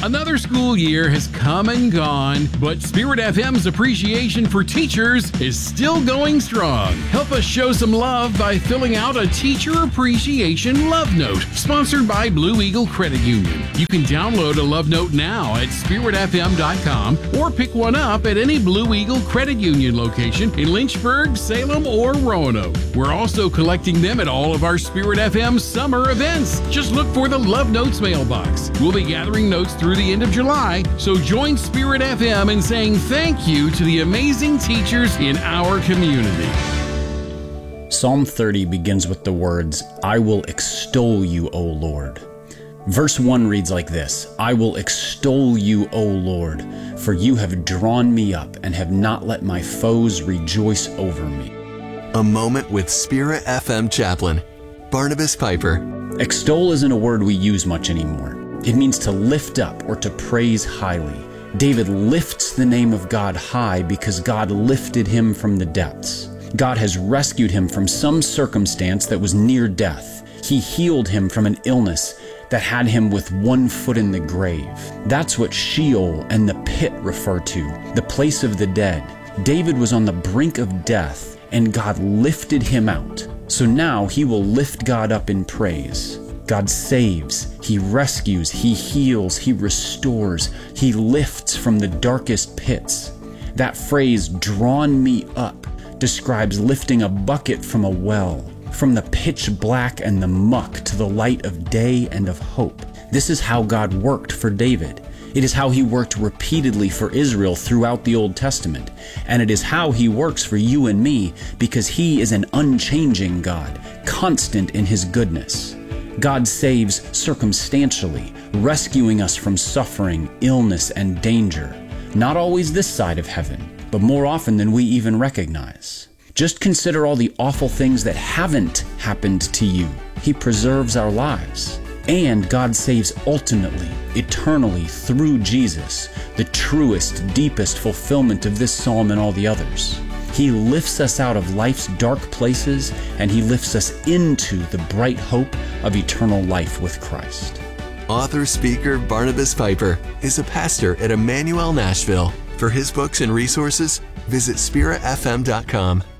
Another school year has come and gone, but Spirit FM's appreciation for teachers is still going strong. Help us show some love by filling out a Teacher Appreciation Love Note, sponsored by Blue Eagle Credit Union. You can download a Love Note now at spiritfm.com or pick one up at any Blue Eagle Credit Union location in Lynchburg, Salem, or Roanoke. We're also collecting them at all of our Spirit FM summer events. Just look for the Love Notes mailbox. We'll be gathering notes through the end of July, so join Spirit FM in saying thank you to the amazing teachers in our community. Psalm 30 begins with the words, "I will extol you, O Lord." Verse 1 reads like this, "I will extol you, O Lord, for you have drawn me up and have not let my foes rejoice over me." A moment with Spirit FM chaplain, Barnabas Piper. Extol isn't a word we use much anymore. It means to lift up or to praise highly. David lifts the name of God high because God lifted him from the depths. God has rescued him from some circumstance that was near death. He healed him from an illness that had him with one foot in the grave. That's what Sheol and the pit refer to, the place of the dead. David was on the brink of death, and God lifted him out. So now he will lift God up in praise. God saves, He rescues, He heals, He restores, He lifts from the darkest pits. That phrase, "drawn me up," describes lifting a bucket from a well, from the pitch black and the muck to the light of day and of hope. This is how God worked for David. It is how He worked repeatedly for Israel throughout the Old Testament. And it is how He works for you and me because He is an unchanging God, constant in His goodness. God saves circumstantially, rescuing us from suffering, illness, and danger. Not always this side of heaven, but more often than we even recognize. Just consider all the awful things that haven't happened to you. He preserves our lives. And God saves ultimately, eternally, through Jesus, the truest, deepest fulfillment of this psalm and all the others. He lifts us out of life's dark places, and He lifts us into the bright hope of eternal life with Christ. Author-speaker Barnabas Piper is a pastor at Emmanuel Nashville. For his books and resources, visit spiritfm.com.